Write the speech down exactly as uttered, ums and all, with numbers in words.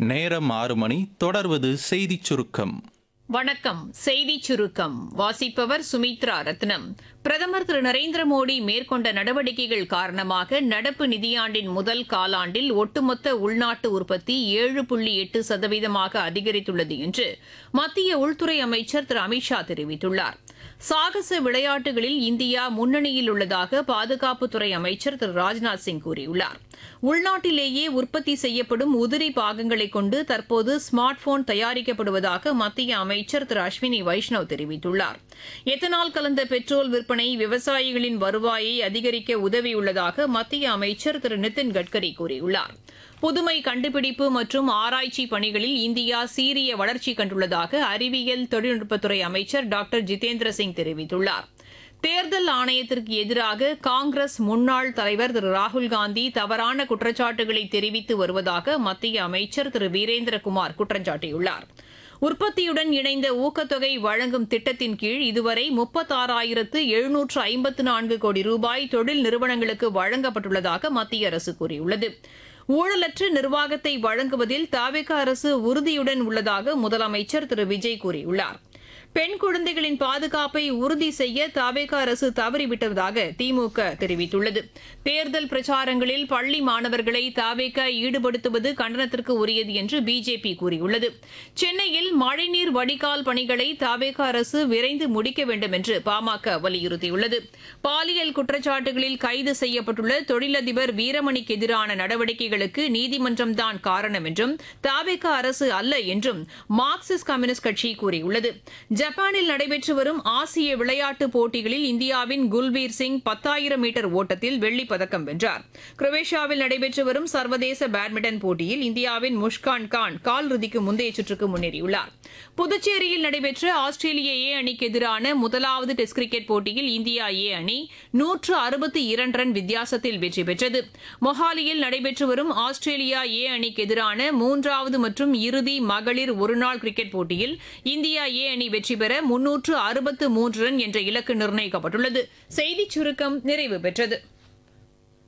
நேரம் ஆறு மணி. தொடர்வது செய்திச் சுருக்கம். வணக்கம். செய்திச் சுருக்கம் வாசிப்பவர் சுமித்ரா ரத்னம். பிரதமர் திரு நரேந்திர மோடி மேற்கொண்ட நடவடிக்கைகள் காரணமாக நடப்பு நிதியாண்டின் முதல் காலாண்டில் ஒட்டுமொத்த உள்நாட்டு உற்பத்தி ஏழு புள்ளி எட்டு சதவீதமாக அதிகரித்துள்ளது என்று மத்திய உள்துறை அமைச்சர் திரு அமித்ஷா தெரிவித்துள்ளார். சாகச விளையாட்டுகளில் இந்தியா முன்னணியில் உள்ளதாக பாதுகாப்புத்துறை அமைச்சர் திரு ராஜ்நாத் சிங் கூறியுள்ளார். உள்நாட்டிலேயே உற்பத்தி செய்யப்படும் உதிரி பாகங்களை கொண்டு தற்போது ஸ்மார்ட் போன் தயாரிக்கப்படுவதாக மத்திய அமைச்சர் திரு அஸ்வினி வைஷ்ணவ் தெரிவித்துள்ளார். எத்தனால் கலந்த பெட்ரோல் விற்பனை விவசாயிகளின் வருவாயை அதிகரிக்க உதவியுள்ளதாக மத்திய அமைச்சர் திரு நிதின் கட்கரி கூறியுள்ளார். புதுமை கண்டுபிடிப்பு மற்றும் ஆராய்ச்சி பணிகளில் இந்தியா சீரிய வளர்ச்சி கண்டுள்ளதாக அறிவியல் தொழில்நுட்பத்துறை அமைச்சர் டாக்டர் ஜிதேந்திர சிங் தெரிவித்துள்ளார். தேர்தல் ஆணையத்திற்கு எதிராக காங்கிரஸ் முன்னாள் தலைவர் திரு ராகுல்காந்தி தவறான குற்றச்சாட்டுகளை தெரிவித்து வருவதாக மத்திய அமைச்சர் திரு வீரேந்திரகுமார் குற்றம் சாட்டியுள்ளார். உற்பத்தியுடன் இணைந்த ஊக்கத்தொகை வழங்கும் திட்டத்தின் கீழ் இதுவரை முப்பத்தாறாயிரத்து எழுநூற்று ஐம்பத்து நான்கு கோடி ரூபாய் தொழில் நிறுவனங்களுக்கு வழங்கப்பட்டுள்ளதாக மத்திய அரசு கூறியுள்ளது. ஊழலற்ற நிர்வாகத்தை வழங்குவதில் தவிக அரசு உறுதியுடன் உள்ளதாக முதலமைச்சர் திரு விஜய் கூறியுள்ளார். பெண் குழந்தைகளின் பாதுகாப்பை உறுதி செய்ய தவிக அரசு தவறிவிட்டதாக திமுக தெரிவித்துள்ளது. தேர்தல் பிரச்சாரங்களில் பள்ளி மாணவர்களை தவிக ஈடுபடுத்துவது கண்டனத்திற்கு உரியது என்று பிஜேபி கூறியுள்ளது. சென்னையில் மழைநீர் வடிகால் பணிகளை தவிக அரசு விரைந்து முடிக்க வேண்டும் என்று பாமக வலியுறுத்தியுள்ளது. பாலியல் குற்றச்சாட்டுகளில் கைது செய்யப்பட்டுள்ள தொழிலதிபர் வீரமணிக்கு எதிரான நடவடிக்கைகளுக்கு நீதிமன்றம்தான் காரணம் என்றும் தவிக அரசு அல்ல என்றும் மார்க்சிஸ்ட் கம்யூனிஸ்ட் கட்சி கூறியுள்ளது. ஜப்பானில் நடைபெற்று வரும் ஆசிய விளையாட்டுப் போட்டிகளில் இந்தியாவின் குல்பீர் சிங் பத்தாயிரம் மீட்டர் ஓட்டத்தில் வெள்ளிப் பதக்கம் வென்றார். குரோவேஷியாவில் நடைபெற்று வரும் சர்வதேச பேட்மிண்டன் போட்டியில் இந்தியாவின் முஷ்கான் கான் காலிறுதிக்கு முந்தைய சுற்றுக்கு முன்னேறியுள்ளார். புதுச்சேரியில் நடைபெற்ற ஆஸ்திரேலிய ஏ அணிக்கு எதிரான முதலாவது டெஸ்ட் கிரிக்கெட் போட்டியில் இந்தியா ஏ அணி நூற்று அறுபத்தி இரண்டு ரன் வித்தியாசத்தில் வெற்றி பெற்றது. மொஹாலியில் நடைபெற்று வரும் ஆஸ்திரேலியா ஏ அணிக்கு எதிரான மூன்றாவது மற்றும் இறுதி மகளிர் ஒருநாள் கிரிக்கெட் போட்டியில் இந்தியா ஏ அணி வெற்றி பெற முன்னூற்று அறுபத்து மூன்று ரன் என்ற இலக்கு நிர்ணயிக்கப்பட்டுள்ளது. செய்திச் சுருக்கம் நிறைவு பெற்றது.